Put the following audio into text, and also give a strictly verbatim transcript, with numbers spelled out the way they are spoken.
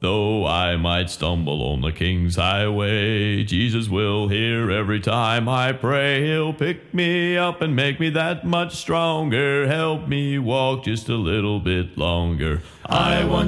Though I might stumble on the King's highway, Jesus will hear every time I pray. He'll pick me up and make me that much stronger. Help me walk just a little bit longer. I want